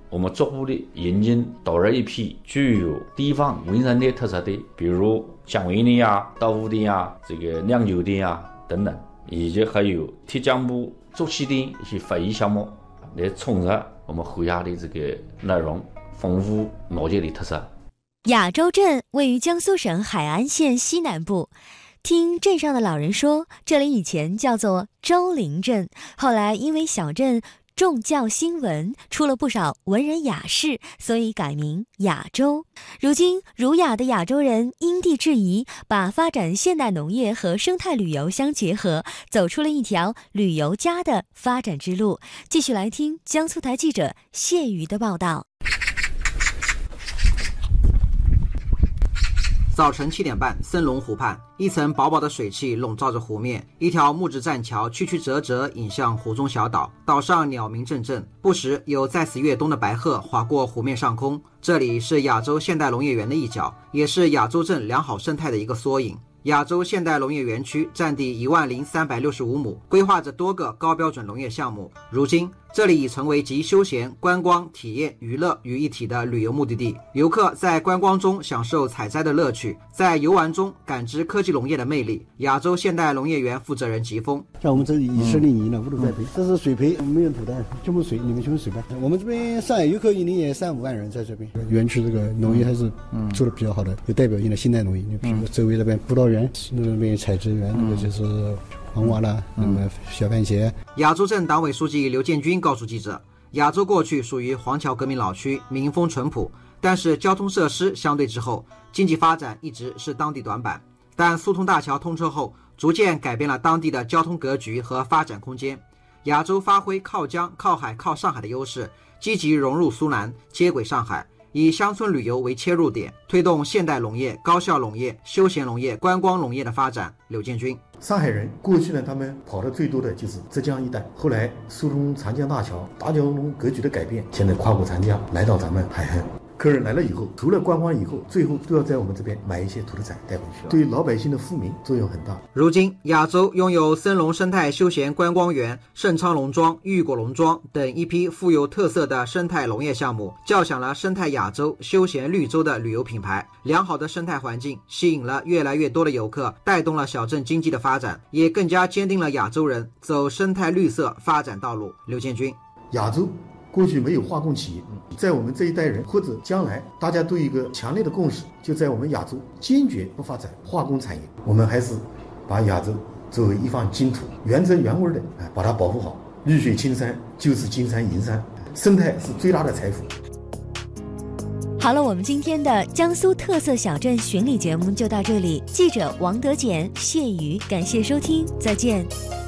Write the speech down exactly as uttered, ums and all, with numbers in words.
我们逐步的引进导入一批具有地方文人的特色的，比如香味店啊、豆腐店啊、这个酿酒店啊等等，以及还有铁匠铺、竹器店一些非遗项目，来充实我们后亚的这个内容，丰富老街的特色。 亚洲镇位于江苏省海安县西南部。听镇上的老人说，这里以前叫做周陵镇，后来因为小镇重教兴文，出了不少文人雅士，所以改名亚洲。如今儒雅的亚洲人因地制宜，把发展现代农业和生态旅游相结合，走出了一条旅游家的发展之路。继续来听江苏台记者谢瑜的报道。 早晨七点半，森龙湖畔，一层薄薄的水汽笼罩着湖面，一条木质栈桥曲曲折折引向湖中小岛，岛上鸟鸣阵阵，不时有在此越冬的白鹤划过湖面上空。这里是亚洲现代农业园的一角，也是亚洲镇良好生态的一个缩影。亚洲现代农业园区占地一万零三百六十五亩，规划着多个高标准农业项目。如今，这里已成为集休闲、观光、体验、娱乐于一体的旅游目的地。游客在观光中享受采摘的乐趣，在游玩中感知科技农业的魅力。亚洲现代农业园负责人吉峰： 像我们这里以十零亿呢，我都在培，这是水培，没有土蛋，全部水，你们全部水培。我们这边上海游客一年也三五万人在这边。园区这个农业还是做的比较好的，有代表性的现代农业。你比如说周围这边葡萄园，那边采摘园，那个就是黄瓜啦，那么小番茄。 亚洲镇党委书记刘建军告诉记者，亚洲过去属于黄桥革命老区，民风淳朴，但是交通设施相对滞后，经济发展一直是当地短板。但苏通大桥通车后，逐渐改变了当地的交通格局和发展空间。亚洲发挥靠江、靠海、靠上海的优势，积极融入苏南，接轨上海，以乡村旅游为切入点，推动现代农业、高效农业、休闲农业、观光农业的发展。柳建军： 上海人过去呢，他们跑的最多的就是浙江一带，后来苏通长江大桥、大交通格局的改变，现在跨过长江来到咱们海岸。客人来了以后，除了观光以后，最后都要在我们这边买一些土特产带回去，对老百姓的富民作用很大。 如今，亚洲拥有森龙生态休闲观光园、盛昌农庄、玉果农庄等一批富有特色的生态农业项目，叫响了生态亚洲、休闲绿洲的旅游品牌。良好的生态环境吸引了越来越多的游客，带动了小镇经济的发展，也更加坚定了亚洲人走生态绿色发展道路。刘建军： 亚洲过去没有化工企业，在我们这一代人或者将来，大家都有一个强烈的共识，就在我们亚洲坚决不发展化工产业。我们还是把亚洲作为一方净土，原汁原味的把它保护好。绿水青山就是金山银山，生态是最大的财富。 好了，我们今天的江苏特色小镇巡礼节目就到这里。记者王德简、谢瑜，感谢收听，再见。